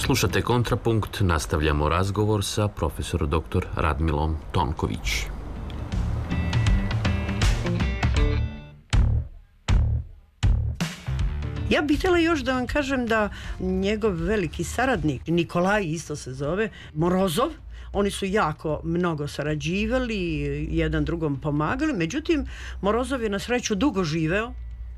Slušate Kontrapunkt, nastavljamo razgovor sa profesorom dr. Radmilom Tonković. Ja bih htjela još da vam kažem da njegov veliki saradnik, Nikolaj isto se zove, Morozov, oni su jako mnogo sarađivali, jedan drugom pomagali, međutim Morozov je na sreću dugo živeo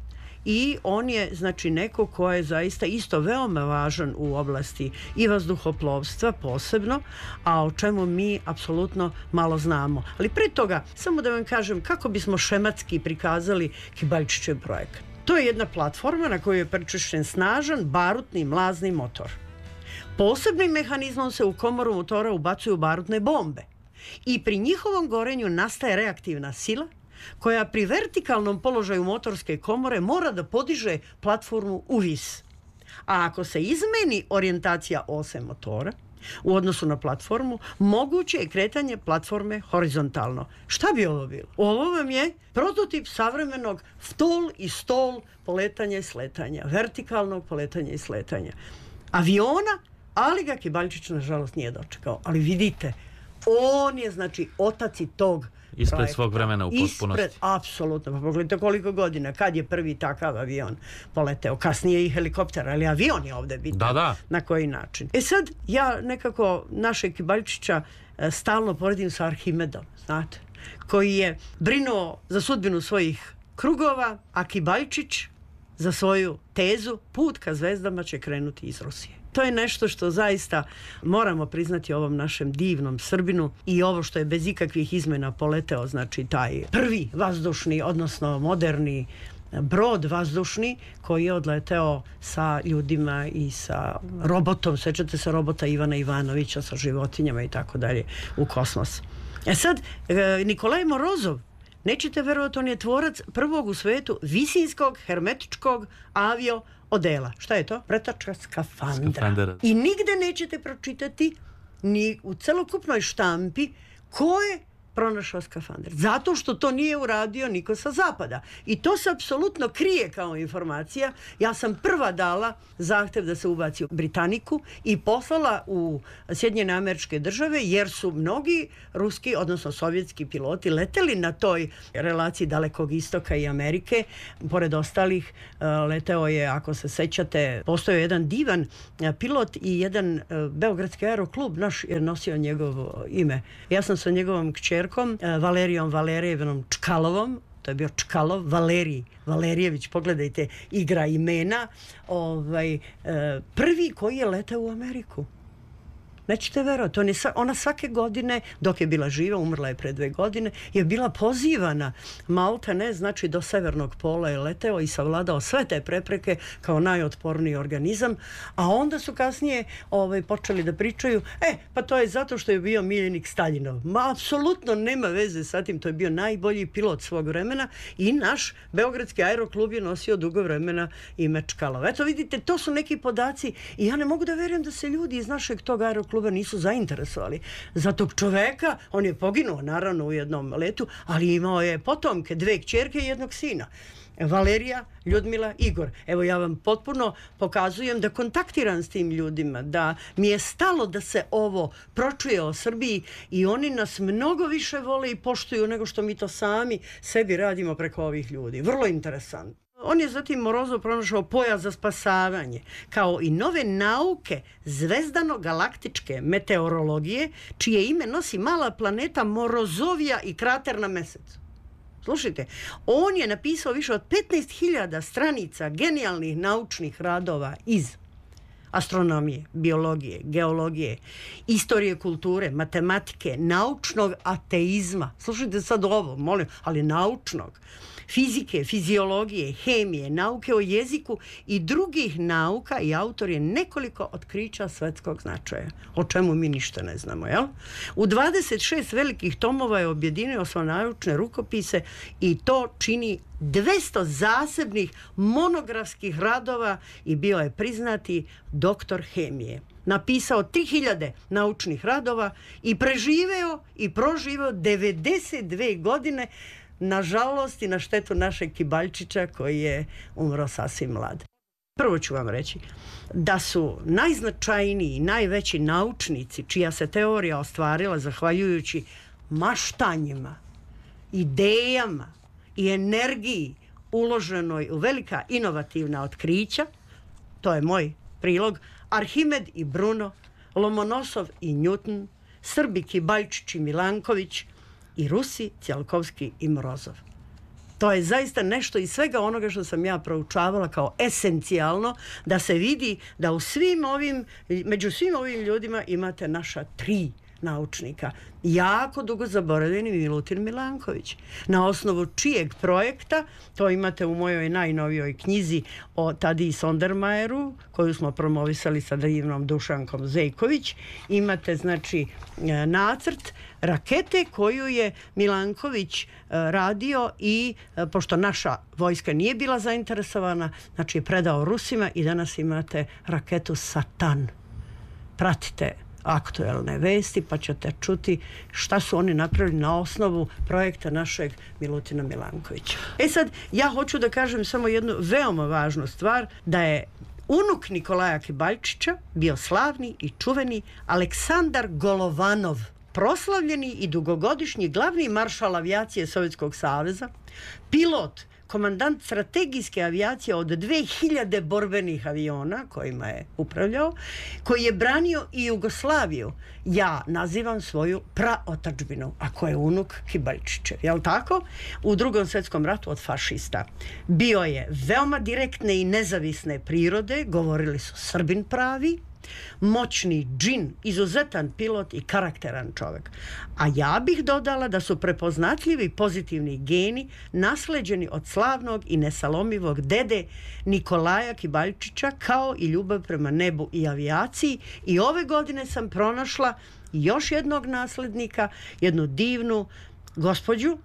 i on je znači neko ko je zaista isto veoma važan u oblasti i vazduhoplovstva posebno, a o čemu mi apsolutno malo znamo. Ali pre toga, samo da vam kažem kako bismo šematski prikazali Kibaljčićev projekat. To je jedna platforma na kojoj je pričvršćen snažan barutni mlazni motor. Posebnim mehanizmom se u komoru motora ubacuju barutne bombe i pri njihovom gorenju nastaje reaktivna sila koja pri vertikalnom položaju motorske komore mora da podiže platformu u vis. A ako se izmeni orijentacija ose motora u odnosu na platformu, moguće je kretanje platforme horizontalno. Šta bi ovo bilo? Ovo vam je prototip savremenog vtol i stol poletanja i sletanja, vertikalnog poletanja i sletanja aviona, ali ga Kibaljčić nažalost nije dočekao. Ali vidite, on je znači otac i tog ispred projekta. Svog vremena u potpunosti. Apsolutno, pa pogledajte koliko godina, kad je prvi takav avion poleteo, kasnije i helikopter, ali avion je ovde bitan. Da. Na koji način? Sad, ja nekako našeg Kibaljčića stalno poredim sa Arhimedom, znate, koji je brinuo za sudbinu svojih krugova, a Kibaljčić za svoju tezu put ka zvezdama će krenuti iz Rusije. To je nešto što zaista moramo priznati ovom našem divnom Srbinu i ovo što je bez ikakvih izmena poleteo, znači taj prvi vazdušni, odnosno moderni brod vazdušni koji je odleteo sa ljudima i sa robotom, sećate se robota Ivana Ivanovića sa životinjama i tako dalje u kosmos. Sad, Nikolaj Morozov, nećete verovati, on je tvorac prvog u svetu visinskog hermetičkog avio odela. Šta je to? Pretačka skafandra. I nigde nećete pročitati ni u celokupnoj štampi ko je pronašao skafandar. Zato što to nije uradio niko sa zapada. I to se apsolutno krije kao informacija. Ja sam prva dala zahtev da se ubaci u Britaniku i poslala u Sjedinjene Američke Države, jer su mnogi ruski, odnosno sovjetski piloti leteli na toj relaciji Dalekog istoka i Amerike. Pored ostalih leteo je, ako se sećate, postojao jedan divan pilot i jedan beogradski aeroklub naš je nosio njegovo ime. Ja sam sa njegovom kćerkom Valerijom Valerjevnom Čkalovom, to je bio Čkalov, Valerijević, pogledajte, igra imena, prvi koji je letao u Ameriku. Nećete verovati, ona svake godine, dok je bila živa, umrla je pre 2 godine, je bila pozivana malta ne, znači do severnog pola je leteo i savladao sve te prepreke kao najotporniji organizam, a onda su kasnije počeli da pričaju, pa to je zato što je bio miljenik Staljinov. Ma, apsolutno nema veze sa tim, to je bio najbolji pilot svog vremena i naš beogradski aeroklub je nosio dugo vremena ime Čkalov. Eto vidite, to su neki podaci i ja ne mogu da verujem da se ljudi iz našeg tog aerokluba nisu zainteresovali za tog čoveka. On je poginuo naravno u jednom letu, ali imao je potomke, 2 kćerke i 1 sina. Valerija, Ljudmila, Igor. Evo, ja vam potpuno pokazujem da kontaktiram s tim ljudima, da mi je stalo da se ovo pročuje o Srbiji i oni nas mnogo više vole i poštuju nego što mi to sami sebi radimo preko ovih ljudi. Vrlo interesantno. On je zatim Morozov pronašao pojas za spasavanje, kao i nove nauke zvezdano-galaktičke meteorologije, čije ime nosi mala planeta Morozovija i krater na Mesecu. Slušajte, on je napisao više od 15.000 stranica genijalnih naučnih radova iz astronomije, biologije, geologije, istorije kulture, matematike, naučnog ateizma. Slušajte sad ovo, molim, ali naučnog. Fizike, fiziologije, hemije, nauke o jeziku i drugih nauka i autor je nekoliko otkrića svetskog značaja, o čemu mi ništa ne znamo, jel? U 26 velikih tomova je objedinio svoje naučne rukopise i to čini 200 zasebnih monografskih radova i bio je priznati doktor hemije. Napisao 3000 naučnih radova i preživeo i proživeo 92 godine, nažalost i na štetu našeg Kibaljčića koji je umro sasvim mlad. Prvo ću vam reći da su najznačajniji i najveći naučnici čija se teorija ostvarila zahvaljujući maštanjima, idejama i energiji uloženoj u velika inovativna otkrića, to je moj prilog, Arhimed i Bruno, Lomonosov i Newton, Srbi Kibaljčić i Milanković i Rusi Tsiolkovski i Morozov. To je zaista nešto iz svega onoga što sam ja proučavala kao esencijalno, da se vidi da među svim ovim ljudima imate naša tri naučnika. Jako dugo zaboravljeni Milutin Milanković, na osnovu čijeg projekta, to imate u mojoj najnovijoj knjizi o Tadiji Sondermajeru, koju smo promovisali sa divnom Dušankom Zejković, imate znači nacrt rakete koju je Milanković radio i pošto naša vojska nije bila zainteresovana, znači je predao Rusima i danas imate raketu Satan. Pratite aktuelne vesti pa ćete čuti šta su oni napravili na osnovu projekta našeg Milutina Milankovića. Sad, ja hoću da kažem samo jednu veoma važnu stvar, da je unuk Nikolaja Kibaljčića bio slavni i čuveni Aleksandar Golovanov, proslavljeni i dugogodišnji glavni maršal avijacije Sovjetskog saveza, pilot, komandant strategijske avijacije od 2000 borbenih aviona kojima je upravljao, koji je branio i Jugoslaviju. Ja nazivam svoju praotadžbinu, ako je unuk Kibaljčićev, jel tako? U Drugom svjetskom ratu od fašista. Bio je veoma direktne i nezavisne prirode, govorili su Srbin pravi, moćni džin, izuzetan pilot i karakteran čovjek. A ja bih dodala da su prepoznatljivi pozitivni geni nasleđeni od slavnog i nesalomivog dede Nikolaja Kibaljčića, kao i ljubav prema nebu i avijaciji. I ove godine sam pronašla još jednog naslednika, jednu divnu gospođu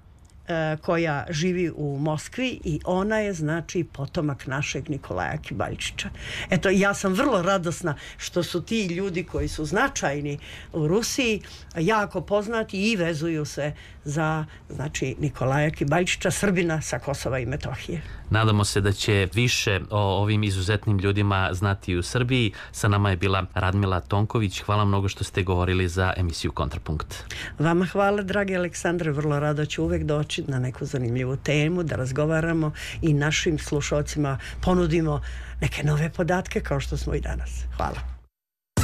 koja živi u Moskvi i ona je znači potomak našeg Nikolaja Kibaljčića. Eto, ja sam vrlo radosna što su ti ljudi koji su značajni u Rusiji jako poznati i vezuju se za znači Nikolaja Kibaljčića, Srbina sa Kosova i Metohije. Nadamo se da će više o ovim izuzetnim ljudima znati i u Srbiji. Sa nama je bila Radmila Tonković. Hvala mnogo što ste govorili za emisiju Kontrapunkt. Vama hvala, dragi Aleksandre. Vrlo rado ću uvek doći na neku zanimljivu temu, da razgovaramo i našim slušalcima ponudimo neke nove podatke kao što smo i danas. Hvala.